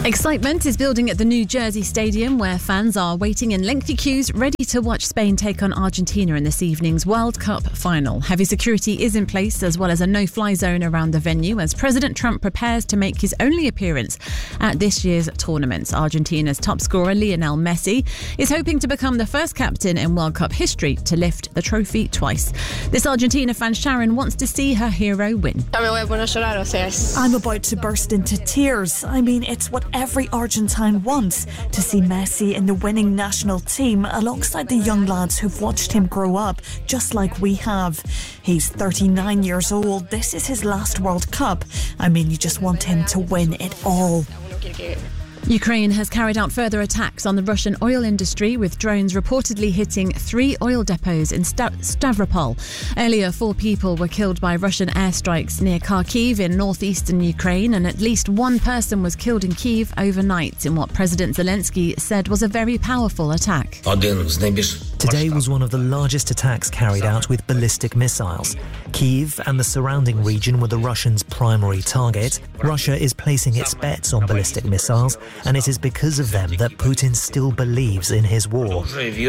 Excitement is building at the New Jersey Stadium, where fans are waiting in lengthy queues, ready to watch Spain take on Argentina in this evening's World Cup final. Heavy security is in place, as well as a no-fly zone around the venue, as President Trump prepares to make his only appearance at this year's tournament. Argentina's top scorer, Lionel Messi, is hoping to become the first captain in World Cup history to lift the trophy twice. This Argentina fan, Sharon, wants to see her hero win. I'm about to burst into tears. I mean, it's what every Argentine wants, to see Messi in the winning national team alongside the young lads who've watched him grow up, just like we have. He's 39 years old. This is his last World Cup. I mean, you just want him to win it all. Ukraine has carried out further attacks on the Russian oil industry, with drones reportedly hitting 3 oil depots in Stavropol. Earlier, 4 people were killed by Russian airstrikes near Kharkiv in northeastern Ukraine, and at least 1 person was killed in Kyiv overnight in what President Zelensky said was a very powerful attack. Today was one of the largest attacks carried out with ballistic missiles. Kyiv and the surrounding region were the Russians' primary target. Russia is placing its bets on ballistic missiles, and it is because of them that Putin still believes in his war.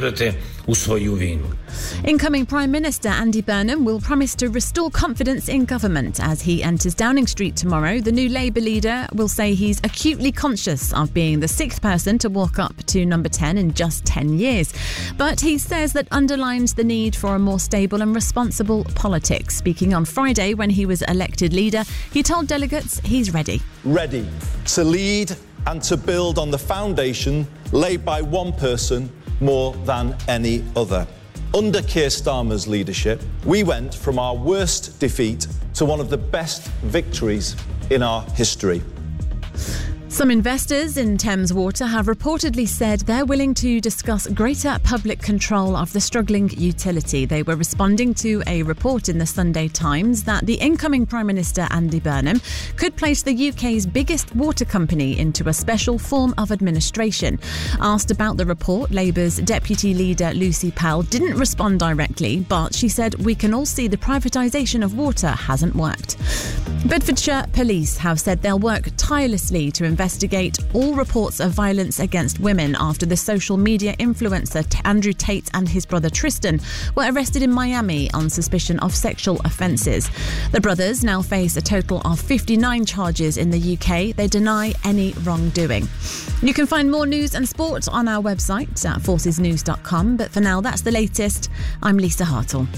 Incoming Prime Minister Andy Burnham will promise to restore confidence in government as he enters Downing Street tomorrow. The new Labour leader will say he's acutely conscious of being the 6th person to walk up to number 10 in just 10 years. But he says that underlines the need for a more stable and responsible politics. Speaking on Friday when he was elected leader, he told delegates he's ready. Ready to lead and to build on the foundation laid by one person more than any other. Under Keir Starmer's leadership, we went from our worst defeat to one of the best victories in our history. Some investors in Thames Water have reportedly said they're willing to discuss greater public control of the struggling utility. They were responding to a report in the Sunday Times that the incoming Prime Minister Andy Burnham could place the UK's biggest water company into a special form of administration. Asked about the report, Labour's Deputy Leader Lucy Powell didn't respond directly, but she said, "We can all see the privatisation of water hasn't worked." Bedfordshire Police have said they'll work tirelessly to investigate all reports of violence against women after the social media influencer Andrew Tate and his brother Tristan were arrested in Miami on suspicion of sexual offences. The brothers now face a total of 59 charges in the UK. They deny any wrongdoing. You can find more news and sport on our website at forcesnews.com, but for now, that's the latest. I'm Lisa Hartle.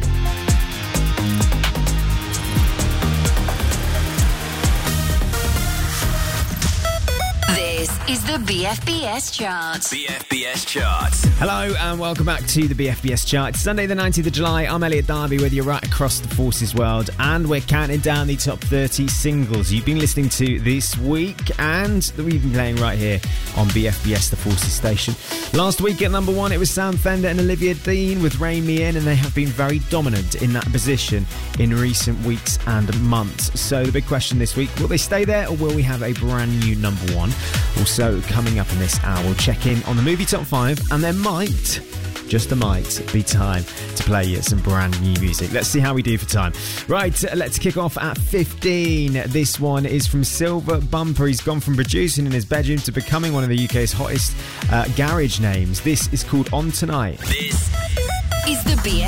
Is the BFBS Chart. BFBS Chart. Hello and welcome back to the BFBS Chart. It's Sunday the 19th of July. I'm Elliot Darby with you right across the Forces world, and we're counting down the top 30 singles you've been listening to this week and that we've been playing right here on BFBS, the Forces station. Last week at number 1 it was Sam Fender and Olivia Dean with Rein Me In, and they have been very dominant in that position in recent weeks and months. So the big question this week, will they stay there or will we have a brand new number 1? Also coming up in this hour, we'll check in on the movie top 5, and there might, just might, be time to play you some brand new music. Let's see how we do for time. Right, let's kick off at 15. This one is from Silver Bumper. He's gone from producing in his bedroom to becoming one of the UK's hottest garage names. This is called On Tonight. This is the BFBS